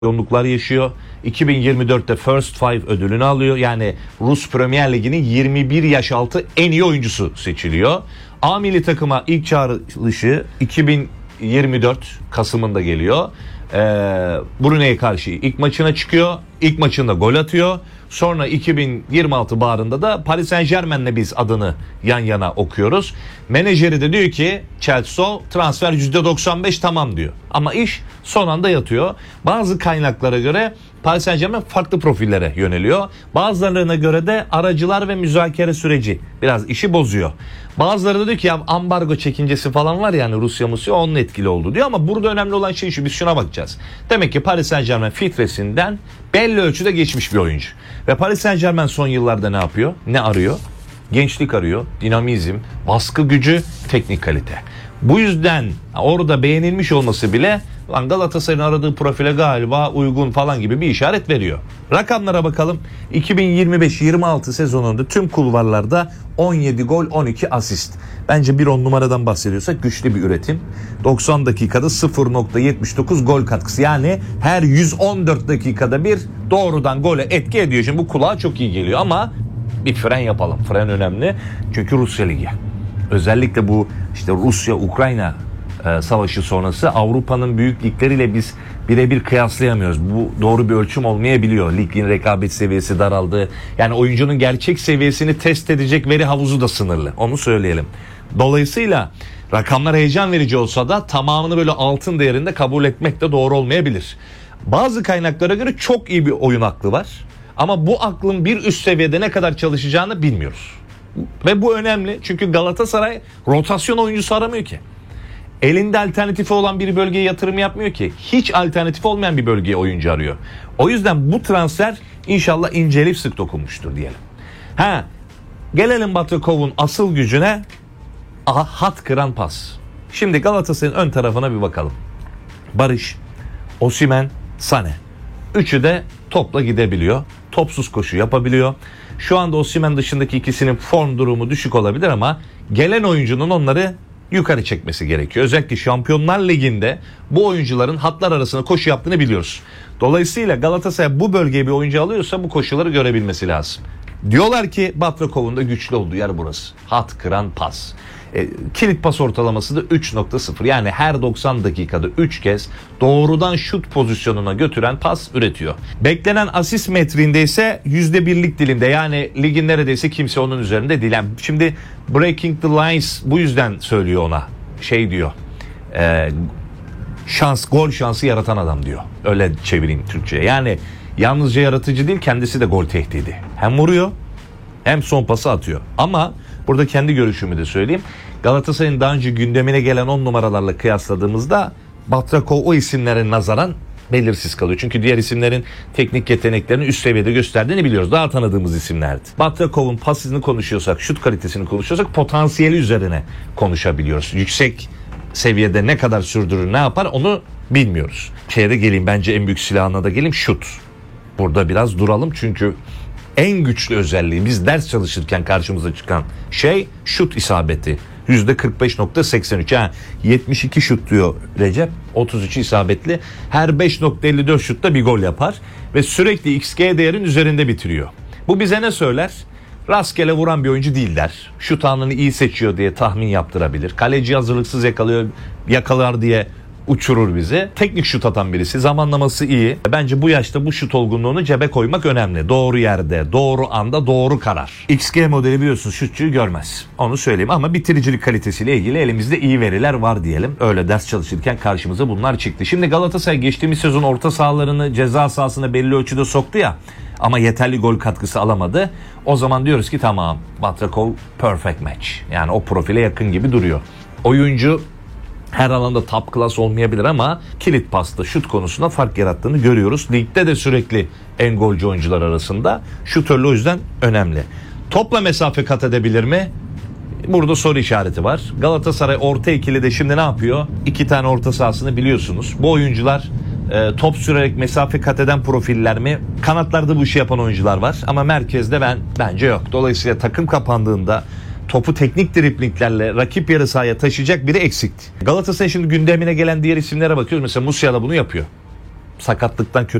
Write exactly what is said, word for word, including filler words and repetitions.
şampiyonluklar yaşıyor. iki bin yirmi dörtte First Five ödülünü alıyor. Yani Rus Premier Ligi'nin yirmi bir yaş altı en iyi oyuncusu seçiliyor. A milli takıma ilk çağrılışı iki bin yirmi dört Kasım'ında geliyor. Ee, Brunei'ye karşı ilk maçına çıkıyor. İlk maçında gol atıyor. Sonra iki bin yirmi altı baharında da Paris Saint-Germain'le biz adını yan yana okuyoruz. Menajeri de diyor ki Chelsea transfer yüzde doksan beş tamam diyor. Ama iş son anda yatıyor. Bazı kaynaklara göre Paris Saint-Germain farklı profillere yöneliyor. Bazılarına göre de aracılar ve müzakere süreci biraz işi bozuyor. Bazıları da diyor ki ya ambargo çekincesi falan var yani Rusya Musya onun etkili oldu diyor ama burada önemli olan şey şu, biz şuna bakacağız. Demek ki Paris Saint-Germain filtresinden belli ölçüde geçmiş bir oyuncu. Ve Paris Saint-Germain son yıllarda ne yapıyor? Ne arıyor? Gençlik arıyor, dinamizm, baskı gücü, teknik kalite. Bu yüzden orada beğenilmiş olması bile Galatasaray'ın aradığı profile galiba uygun falan gibi bir işaret veriyor. Rakamlara bakalım. iki bin yirmi beş yirmi altı sezonunda tüm kulvarlarda on yedi gol on iki asist. Bence bir on numaradan bahsediyorsak güçlü bir üretim. doksan dakikada sıfır virgül yetmiş dokuz gol katkısı. Yani her yüz on dört dakikada bir doğrudan gole etki ediyor. Şimdi bu kulağa çok iyi geliyor ama bir fren yapalım. Fren önemli. Çünkü Rusya Ligi. Özellikle bu işte Rusya-Ukrayna e, savaşı sonrası Avrupa'nın büyük ligleriyle biz birebir kıyaslayamıyoruz. Bu doğru bir ölçüm olmayabiliyor. Ligin rekabet seviyesi daraldı. Yani oyuncunun gerçek seviyesini test edecek veri havuzu da sınırlı. Onu söyleyelim. Dolayısıyla rakamlar heyecan verici olsa da tamamını böyle altın değerinde kabul etmek de doğru olmayabilir. Bazı kaynaklara göre çok iyi bir oyun aklı var. Ama bu aklın bir üst seviyede ne kadar çalışacağını bilmiyoruz. Ve bu önemli çünkü Galatasaray rotasyon oyuncusu aramıyor ki. Elinde alternatifi olan bir bölgeye yatırım yapmıyor ki. Hiç alternatifi olmayan bir bölgeye oyuncu arıyor. O yüzden bu transfer inşallah inceleyip sık dokunmuştur diyelim. Ha, gelelim Batrakov'un asıl gücüne. Aha, hat kıran pas. Şimdi Galatasaray'ın ön tarafına bir bakalım. Barış, Osimhen, Sané. Üçü de topla gidebiliyor. Topsuz koşu yapabiliyor. Şu anda Osimhen dışındaki ikisinin form durumu düşük olabilir ama gelen oyuncunun onları yukarı çekmesi gerekiyor. Özellikle Şampiyonlar Ligi'nde bu oyuncuların hatlar arasında koşu yaptığını biliyoruz. Dolayısıyla Galatasaray bu bölgeye bir oyuncu alıyorsa bu koşuları görebilmesi lazım. Diyorlar ki Batrakov'un da güçlü olduğu yer burası. Hat kıran pas. E, kilit pas ortalaması da üç nokta sıfır. Yani her doksan dakikada üç kez doğrudan şut pozisyonuna götüren pas üretiyor. Beklenen asist metriğinde ise yüzde birlik dilimde. Yani ligin neredeyse kimse onun üzerinde değil. Yani şimdi breaking the lines bu yüzden söylüyor ona. Şey diyor. E, şans, gol şansı yaratan adam diyor. Öyle çevireyim Türkçe'ye. Yani yalnızca yaratıcı değil, kendisi de gol tehdidi. Hem vuruyor hem son pası atıyor. Ama burada kendi görüşümü de söyleyeyim. Galatasaray'ın daha önce gündemine gelen on numaralarla kıyasladığımızda Batrakov o isimlere nazaran belirsiz kalıyor. Çünkü diğer isimlerin teknik yeteneklerini üst seviyede gösterdiğini biliyoruz. Daha tanıdığımız isimlerdi. Batrakov'un pas hızını konuşuyorsak, şut kalitesini konuşuyorsak potansiyeli üzerine konuşabiliyoruz. Yüksek seviyede ne kadar sürdürür, ne yapar onu bilmiyoruz. Şeye de geleyim, bence en büyük silahına da geleyim, şut. Burada biraz duralım çünkü en güçlü özelliği biz ders çalışırken karşımıza çıkan şey şut isabeti. yüzde kırk beş nokta seksen üç. Yani yetmiş iki şut diyor Recep. otuz üçü isabetli. Her beş nokta elli dört şutta bir gol yapar. Ve sürekli X G değerin üzerinde bitiriyor. Bu bize ne söyler? Rastgele vuran bir oyuncu değil der. Şut anını iyi seçiyor diye tahmin yaptırabilir. Kaleci hazırlıksız yakalıyor, yakalar diye uçurur bizi. Teknik şut atan birisi. Zamanlaması iyi. Bence bu yaşta bu şut olgunluğunu cebe koymak önemli. Doğru yerde, doğru anda, doğru karar. X G modeli biliyorsunuz şutçuyu görmez. Onu söyleyeyim ama bitiricilik kalitesiyle ilgili elimizde iyi veriler var diyelim. Öyle ders çalışırken karşımıza bunlar çıktı. Şimdi Galatasaray geçtiğimiz sezon orta sahalarını ceza sahasına belli ölçüde soktu ya. Ama yeterli gol katkısı alamadı. O zaman diyoruz ki tamam, Batrakov perfect match. Yani o profile yakın gibi duruyor. Oyuncu her alanda top class olmayabilir ama kilit pasta, şut konusunda fark yarattığını görüyoruz. Ligde de sürekli en golcü oyuncular arasında. Şutörlü o yüzden önemli. Topla mesafe kat edebilir mi? Burada soru işareti var. Galatasaray orta ikili de şimdi ne yapıyor? İki tane orta sahasını biliyorsunuz. Bu oyuncular e, top sürerek mesafe kat eden profiller mi? Kanatlarda bu işi yapan oyuncular var ama merkezde ben bence yok. Dolayısıyla takım kapandığında topu teknik driplinglerle rakip yarı sahaya taşıyacak biri eksikti. Galatasaray şimdi gündemine gelen diğer isimlere bakıyoruz. Mesela Musiala bunu yapıyor. sakatlıktan kötü